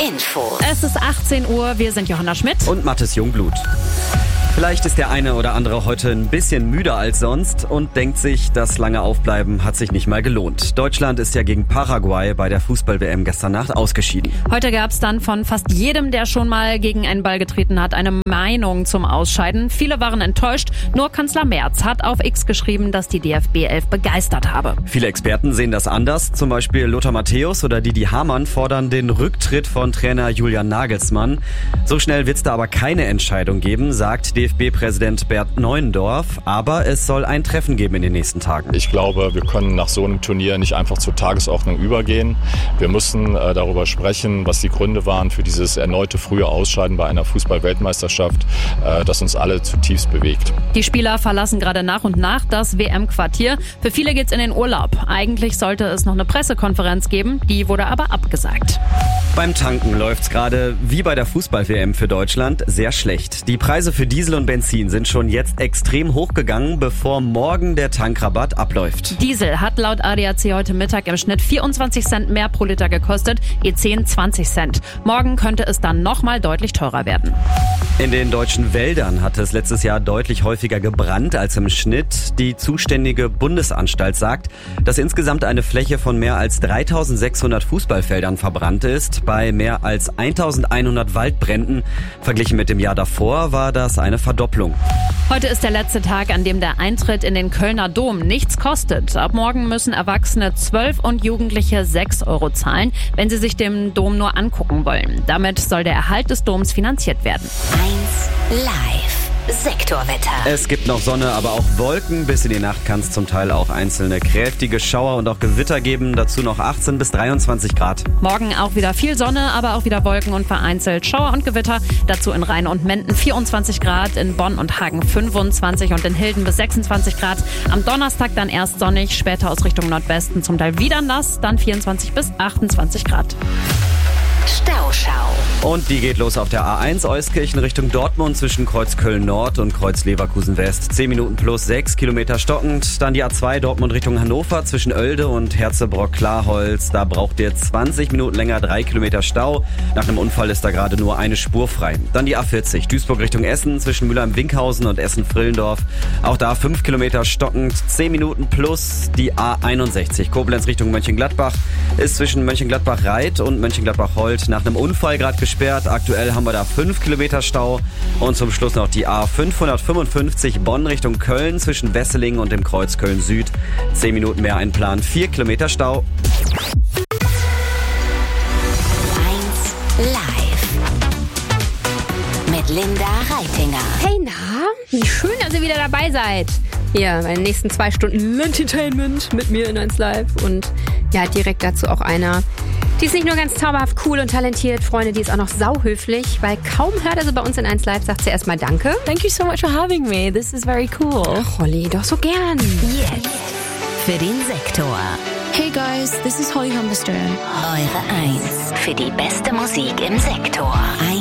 Info. Es ist 18 Uhr, wir sind Johanna Schmidt und Mathis Jungblut. Vielleicht ist der eine oder andere heute ein bisschen müder als sonst und denkt sich, das lange Aufbleiben hat sich nicht mal gelohnt. Deutschland ist ja gegen Paraguay bei der Fußball-WM gestern Nacht ausgeschieden. Heute gab es dann von fast jedem, der schon mal gegen einen Ball getreten hat, eine Meinung zum Ausscheiden. Viele waren enttäuscht, nur Kanzler Merz hat auf X geschrieben, dass die DFB 11 begeistert habe. Viele Experten sehen das anders. Zum Beispiel Lothar Matthäus oder Didi Hamann fordern den Rücktritt von Trainer Julian Nagelsmann. So schnell wird es da aber keine Entscheidung geben, sagt DFB-Präsident Bert Neuendorf, aber es soll ein Treffen geben in den nächsten Tagen. Ich glaube, wir können nach so einem Turnier nicht einfach zur Tagesordnung übergehen. Wir müssen darüber sprechen, was die Gründe waren für dieses erneute frühe Ausscheiden bei einer Fußball-Weltmeisterschaft, das uns alle zutiefst bewegt. Die Spieler verlassen gerade nach und nach das WM-Quartier. Für viele geht's in den Urlaub. Eigentlich sollte es noch eine Pressekonferenz geben, die wurde aber abgesagt. Beim Tanken läuft's gerade wie bei der Fußball-WM für Deutschland sehr schlecht. Die Preise für Diesel und Benzin sind schon jetzt extrem hochgegangen, bevor morgen der Tankrabatt abläuft. Diesel hat laut ADAC heute Mittag im Schnitt 24 Cent mehr pro Liter gekostet, E10 20 Cent. Morgen könnte es dann nochmal deutlich teurer werden. In den deutschen Wäldern hat es letztes Jahr deutlich häufiger gebrannt als im Schnitt. Die zuständige Bundesanstalt sagt, dass insgesamt eine Fläche von mehr als 3600 Fußballfeldern verbrannt ist. Bei mehr als 1100 Waldbränden. Verglichen mit dem Jahr davor war das eine Verdopplung. Heute ist der letzte Tag, an dem der Eintritt in den Kölner Dom nichts kostet. Ab morgen müssen Erwachsene 12 und Jugendliche 6 € zahlen, wenn sie sich den Dom nur angucken wollen. Damit soll der Erhalt des Doms finanziert werden. 1 Live. Sektorwetter. Es gibt noch Sonne, aber auch Wolken. Bis in die Nacht kann es zum Teil auch einzelne kräftige Schauer und auch Gewitter geben. Dazu noch 18 bis 23 Grad. Morgen auch wieder viel Sonne, aber auch wieder Wolken und vereinzelt Schauer und Gewitter. Dazu in Rhein und Menden 24 Grad, in Bonn und Hagen 25 und in Hilden bis 26 Grad. Am Donnerstag dann erst sonnig, später aus Richtung Nordwesten zum Teil wieder nass, dann 24 bis 28 Grad. Stauschau. Und die geht los auf der A1 Euskirchen Richtung Dortmund zwischen Kreuz Köln-Nord und Kreuz Leverkusen-West. 10 Minuten plus 6 Kilometer stockend. Dann die A2 Dortmund Richtung Hannover zwischen Oelde und Herzebrock-Klarholz. Da braucht ihr 20 Minuten länger, 3 Kilometer Stau. Nach einem Unfall ist da gerade nur eine Spur frei. Dann die A40 Duisburg Richtung Essen zwischen Mülheim-Winkhausen und Essen-Frillendorf. Auch da 5 Kilometer stockend, 10 Minuten plus. Die A61 Koblenz Richtung Mönchengladbach ist zwischen Mönchengladbach-Reit und Mönchengladbach-Holt nach einem Unfall gerade gesperrt. Aktuell haben wir da 5 Kilometer Stau. Und zum Schluss noch die A555 Bonn Richtung Köln zwischen Wesseling und dem Kreuz Köln-Süd. 10 Minuten mehr einplanen, 4 Kilometer Stau. 1 Live. Mit Linda Reitinger. Hey, na, wie schön, dass ihr wieder dabei seid. Hier, bei den nächsten 2 Stunden Entertainment mit mir in 1 Live. Und ja, direkt dazu auch einer. Die ist nicht nur ganz zauberhaft cool und talentiert, Freunde, die ist auch noch sauhöflich, weil kaum hört er sie bei uns in 1 Live, sagt sie erstmal Danke. Thank you so much for having me. This is very cool. Ach, Holly, doch so gern. Jetzt für den Sektor. Hey guys, this is Holly Humberstone. Eure 1 für die beste Musik im Sektor.